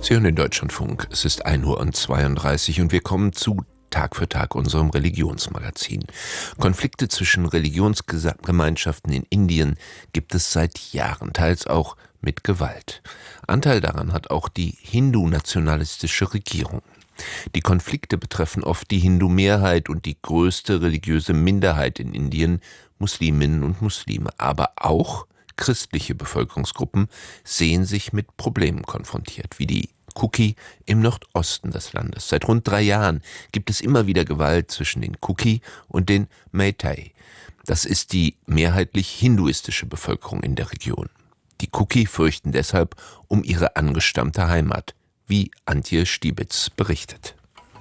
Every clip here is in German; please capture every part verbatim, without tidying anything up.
Sie hören den Deutschlandfunk. Es ist ein Uhr zweiunddreißig und wir kommen zu Tag für Tag unserem Religionsmagazin. Konflikte zwischen Religionsgemeinschaften in Indien gibt es seit Jahren, teils auch mit Gewalt. Anteil daran hat auch die hindu-nationalistische Regierung. Die Konflikte betreffen oft die Hindu-Mehrheit und die größte religiöse Minderheit in Indien, Musliminnen und Muslime. Aber auch christliche Bevölkerungsgruppen sehen sich mit Problemen konfrontiert, wie die Kuki im Nordosten des Landes. Seit rund drei Jahren gibt es immer wieder Gewalt zwischen den Kuki und den Meitei. Das ist die mehrheitlich hinduistische Bevölkerung in der Region. Die Kuki fürchten deshalb um ihre angestammte Heimat, wie Antje Stiebitz berichtet.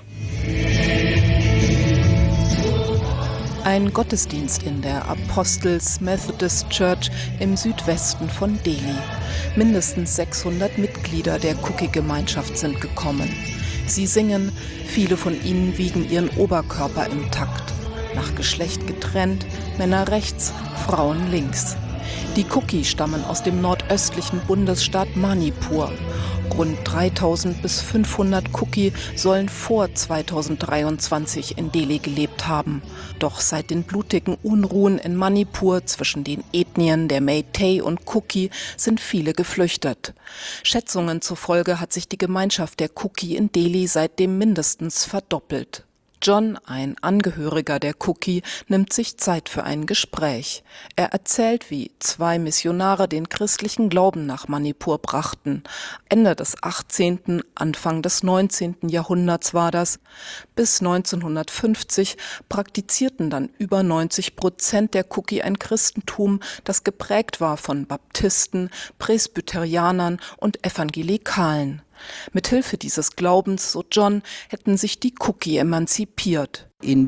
Ein Gottesdienst in der Apostles Methodist Church im Südwesten von Delhi. Mindestens sechshundert Mitglieder der Kuki-Gemeinschaft sind gekommen. Sie singen, viele von ihnen wiegen ihren Oberkörper im Takt. Nach Geschlecht getrennt, Männer rechts, Frauen links. Die Kuki stammen aus dem nordöstlichen Bundesstaat Manipur. Rund dreitausend bis fünfhundert Kuki sollen vor zweitausenddreiundzwanzig in Delhi gelebt haben. Doch seit den blutigen Unruhen in Manipur zwischen den Ethnien der Meitei und Kuki sind viele geflüchtet. Schätzungen zufolge hat sich die Gemeinschaft der Kuki in Delhi seitdem mindestens verdoppelt. John, ein Angehöriger der Kuki, nimmt sich Zeit für ein Gespräch. Er erzählt, wie zwei Missionare den christlichen Glauben nach Manipur brachten. Ende des achtzehnten, Anfang des neunzehnten Jahrhunderts war das. Bis neunzehnhundertfünfzig praktizierten dann über neunzig Prozent der Kuki ein Christentum, das geprägt war von Baptisten, Presbyterianern und Evangelikalen. Mithilfe dieses Glaubens, so John, hätten sich die Kuki emanzipiert.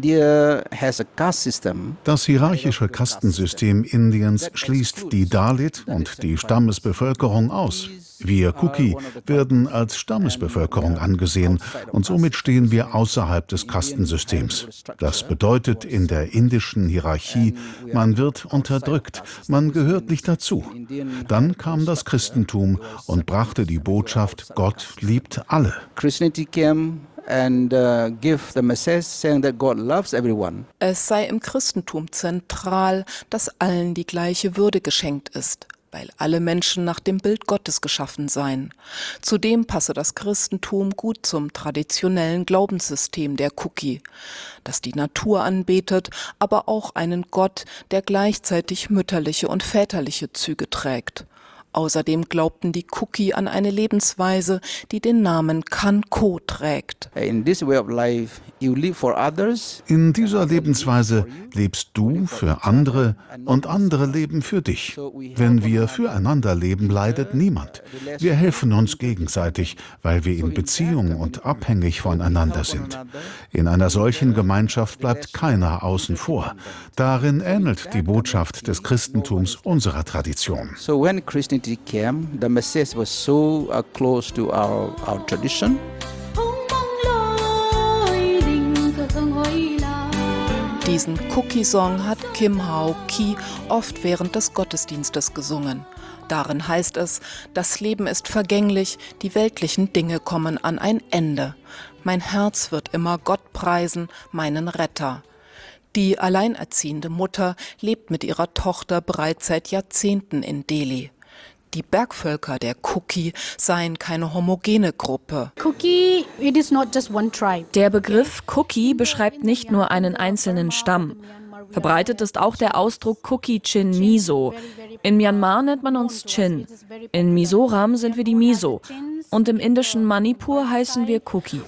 Das hierarchische Kastensystem Indiens schließt die Dalit und die Stammesbevölkerung aus. Wir Kuki werden als Stammesbevölkerung angesehen und somit stehen wir außerhalb des Kastensystems. Das bedeutet in der indischen Hierarchie, man wird unterdrückt, man gehört nicht dazu. Dann kam das Christentum und brachte die Botschaft, Gott liebt alle. And uh, give the message saying that God loves everyone. Es sei im Christentum zentral, dass allen die gleiche Würde geschenkt ist, weil alle Menschen nach dem Bild Gottes geschaffen seien. Zudem passe das Christentum gut zum traditionellen Glaubenssystem der Kuki, das die Natur anbetet, aber auch einen Gott, der gleichzeitig mütterliche und väterliche Züge trägt. Außerdem glaubten die Kuki an eine Lebensweise, die den Namen Kanko trägt. In dieser Lebensweise lebst du für andere und andere leben für dich. Wenn wir füreinander leben, leidet niemand. Wir helfen uns gegenseitig, weil wir in Beziehung und abhängig voneinander sind. In einer solchen Gemeinschaft bleibt keiner außen vor. Darin ähnelt die Botschaft des Christentums unserer Tradition. So when Christianity came, the message was so uh, close to our, our tradition. Diesen Kuki-Song hat Kim Hao-ki oft während des Gottesdienstes gesungen. Darin heißt es, das Leben ist vergänglich, die weltlichen Dinge kommen an ein Ende. Mein Herz wird immer Gott preisen, meinen Retter. Die alleinerziehende Mutter lebt mit ihrer Tochter bereits seit Jahrzehnten in Delhi. Die Bergvölker der Kuki seien keine homogene Gruppe. Der Begriff Kuki beschreibt nicht nur einen einzelnen Stamm. Verbreitet ist auch der Ausdruck Kuki Chin Mizo. In Myanmar nennt man uns Chin. In Mizoram sind wir die Mizo. Und im indischen Manipur heißen wir Kuki.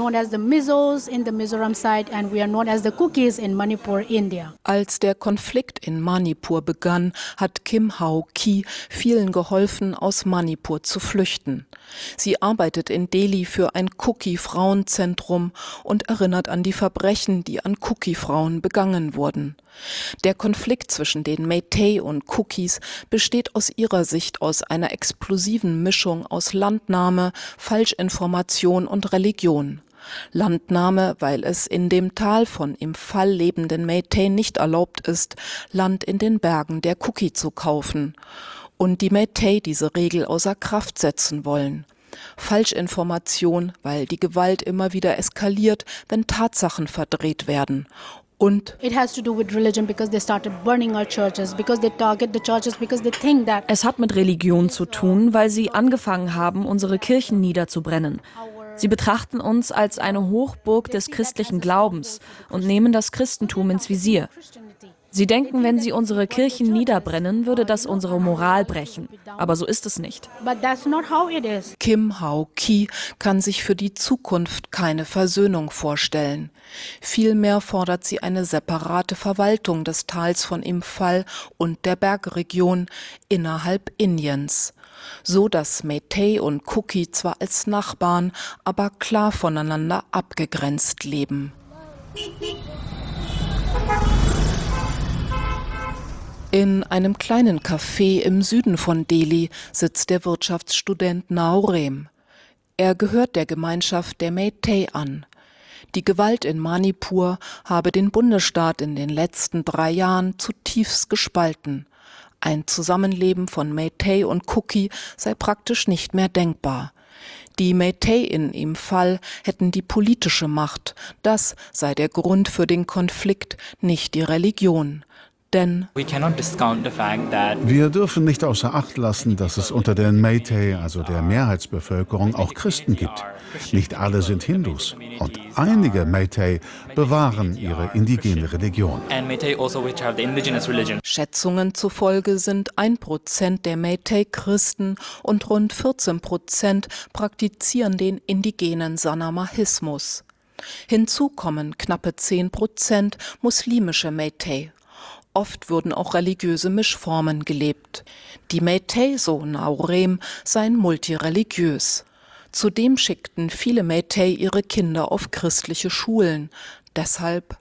Als der Konflikt in Manipur begann, hat Kim Hao-ki vielen geholfen, aus Manipur zu flüchten. Sie arbeitet in Delhi für ein Kuki-Frauenzentrum und erinnert an die Verbrechen, die an Kuki-Frauen begangen wurden. Der Konflikt zwischen den Meitei und Kukis besteht aus ihrer Sicht aus einer explosiven Mischung aus Landnahme, Falschinformation und Religion. Landnahme, weil es in dem Tal von im Fall lebenden Meitei nicht erlaubt ist, Land in den Bergen der Kuki zu kaufen. Und die Meitei diese Regel außer Kraft setzen wollen. Falschinformation, weil die Gewalt immer wieder eskaliert, wenn Tatsachen verdreht werden. Und es hat mit Religion zu tun, weil sie angefangen haben, unsere Kirchen niederzubrennen. Sie betrachten uns als eine Hochburg des christlichen Glaubens und nehmen das Christentum ins Visier. Sie denken, wenn sie unsere Kirchen niederbrennen, würde das unsere Moral brechen. Aber so ist es nicht. Kim Hau-Ki kann sich für die Zukunft keine Versöhnung vorstellen. Vielmehr fordert sie eine separate Verwaltung des Tals von Imphal und der Bergregion innerhalb Indiens. So dass Meitei und Kuki zwar als Nachbarn, aber klar voneinander abgegrenzt leben. In einem kleinen Café im Süden von Delhi sitzt der Wirtschaftsstudent Naorem. Er gehört der Gemeinschaft der Meitei an. Die Gewalt in Manipur habe den Bundesstaat in den letzten drei Jahren zutiefst gespalten. Ein Zusammenleben von Meitei und Kuki sei praktisch nicht mehr denkbar. Die Meitei in Imphal hätten die politische Macht. Das sei der Grund für den Konflikt, nicht die Religion. Denn wir dürfen nicht außer Acht lassen, dass es unter den Meitei, also der Mehrheitsbevölkerung, auch Christen gibt. Nicht alle sind Hindus. Und einige Meitei bewahren ihre indigene Religion. Schätzungen zufolge sind ein Prozent der Meitei Christen und rund vierzehn Prozent praktizieren den indigenen Sanamahismus. Hinzu kommen knappe zehn Prozent muslimische Meitei. Oft würden auch religiöse Mischformen gelebt. Die Meitei, so Naorem, seien multireligiös. Zudem schickten viele Meitei ihre Kinder auf christliche Schulen. Deshalb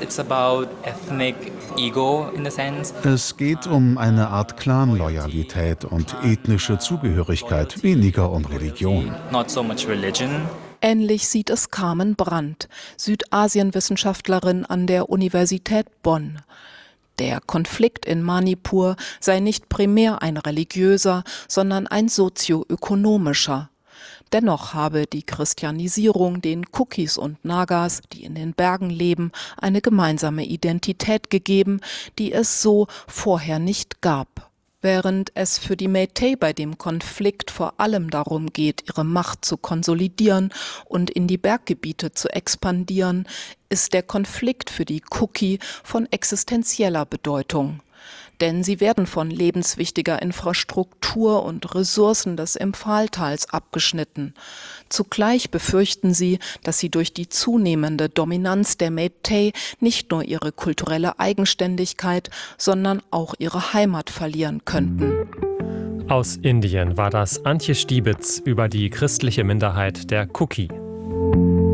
Es geht um eine Art Clan-Loyalität und ethnische Zugehörigkeit, weniger um Religion. Ähnlich sieht es Carmen Brandt, Südasienwissenschaftlerin an der Universität Bonn. Der Konflikt in Manipur sei nicht primär ein religiöser, sondern ein sozioökonomischer. Dennoch habe die Christianisierung den Kukis und Nagas, die in den Bergen leben, eine gemeinsame Identität gegeben, die es so vorher nicht gab. Während es für die Meitei bei dem Konflikt vor allem darum geht, ihre Macht zu konsolidieren und in die Berggebiete zu expandieren, ist der Konflikt für die Kuki von existenzieller Bedeutung. Denn sie werden von lebenswichtiger Infrastruktur und Ressourcen des Imphaltals abgeschnitten. Zugleich befürchten sie, dass sie durch die zunehmende Dominanz der Meitei nicht nur ihre kulturelle Eigenständigkeit, sondern auch ihre Heimat verlieren könnten. Aus Indien war das Antje Stiebitz über die christliche Minderheit der Kuki.